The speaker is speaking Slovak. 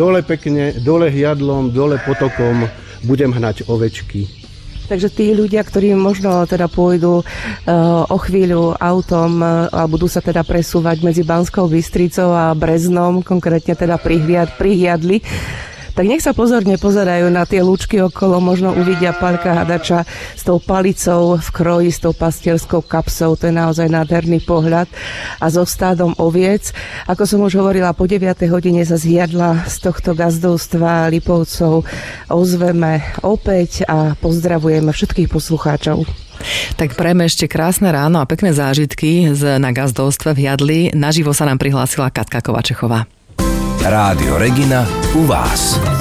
dole pekne, dole Hliadlom, dole potokom budem hnať ovečky. Takže tí ľudia, ktorí možno teda pôjdu o chvíľu autom a budú sa teda presúvať medzi Banskou Bystricou a Breznom, konkrétne teda prihliadli, tak nech sa pozorne pozerajú na tie lúčky okolo, možno uvidia Paľka Hadača s tou palicou v kroji, s tou pastierskou kapsou, to je naozaj nádherný pohľad, a so stádom oviec. Ako som už hovorila, po 9. hodine sa zhiadla z tohto gazdovstva Lipovcov ozveme opäť a pozdravujeme všetkých poslucháčov. Tak prejme ešte krásne ráno a pekné zážitky na gazdovstve v Jadli. Naživo sa nám prihlásila Katka Kovačechová. Rádio Regina u vás.